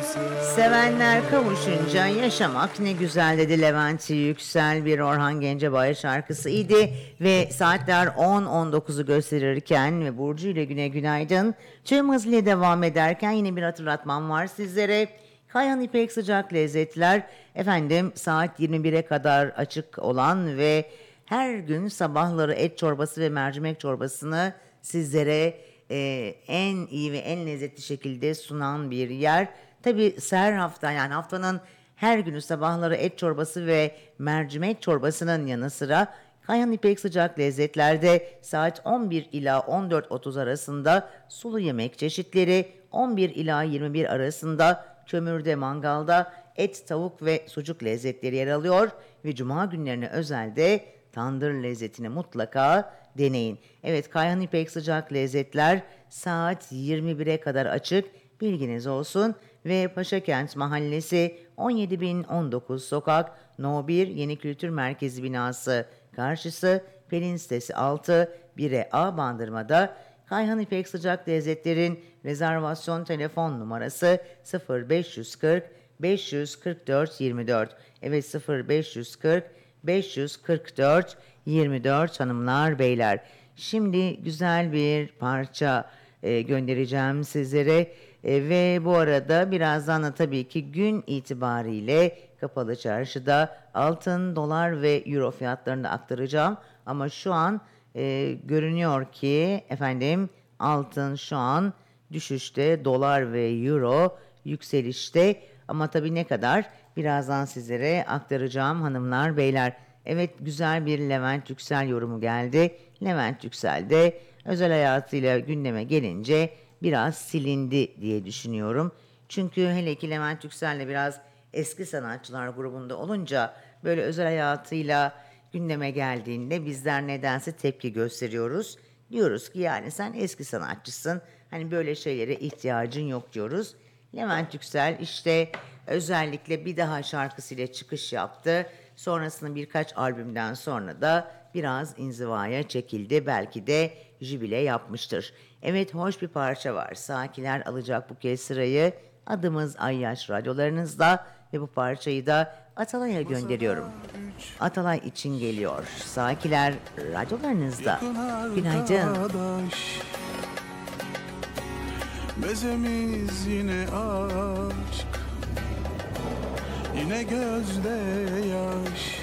Sevenler kavuşunca yaşamak ne güzel dedi Levent Yüksel, bir Orhan Gencebay şarkısı idi ve saatler 10.19'u gösterirken ve Burcu ile Güne Günaydın tüm hızıyla devam ederken yine bir hatırlatmam var sizlere. Kayhan İpek Sıcak Lezzetler efendim saat 21'e kadar açık olan ve her gün sabahları et çorbası ve mercimek çorbasını sizlere en iyi ve en lezzetli şekilde sunan bir yer. Tabii her hafta, yani haftanın her günü sabahları et çorbası ve mercimek çorbasının yanı sıra Kayhan İpek Sıcak Lezzetler'de saat 11 ila 14.30 arasında sulu yemek çeşitleri, 11 ila 21 arasında kömürde mangalda et, tavuk ve sucuk lezzetleri yer alıyor ve cuma günlerine özel de tandır lezzetini mutlaka deneyin. Evet, Kayhan İpek Sıcak Lezzetler saat 21'e kadar açık, bilginiz olsun. Ve Paşakent Mahallesi 17.019 Sokak No 1 Yeni Kültür Merkezi binası karşısı, Pelin sitesi 6 1'e A Bandırma'da. Kayhan İpek Sıcak Lezzetler'in rezervasyon telefon numarası 0540 544 24. Evet, 0540 544 24 hanımlar beyler. Şimdi güzel bir parça göndereceğim sizlere. Ve bu arada birazdan da tabii ki gün itibariyle kapalı çarşıda altın, dolar ve euro fiyatlarını aktaracağım. Ama şu an görünüyor ki efendim altın şu an düşüşte, dolar ve euro yükselişte. Ama tabii ne kadar birazdan sizlere aktaracağım hanımlar beyler. Evet, güzel bir Levent Yüksel yorumu geldi. Levent Yüksel de özel hayatıyla gündeme gelince biraz silindi diye düşünüyorum. Çünkü hele ki Levent Yüksel'le biraz eski sanatçılar grubunda olunca böyle özel hayatıyla gündeme geldiğinde bizler nedense tepki gösteriyoruz. Diyoruz ki yani sen eski sanatçısın, hani böyle şeylere ihtiyacın yok diyoruz. Levent Yüksel işte özellikle bir daha şarkısıyla çıkış yaptı. Sonrasında birkaç albümden sonra da biraz inzivaya çekildi. Belki de jübile yapmıştır. Evet, hoş bir parça var. Sakiler alacak bu kez sırayı. Adımız Ayyaş radyolarınızda ve bu parçayı da Atalay'a gönderiyorum. Atalay için geliyor. Sakiler radyolarınızda. Günaydın. Mezemiz yine aşk, yine gözde yaş.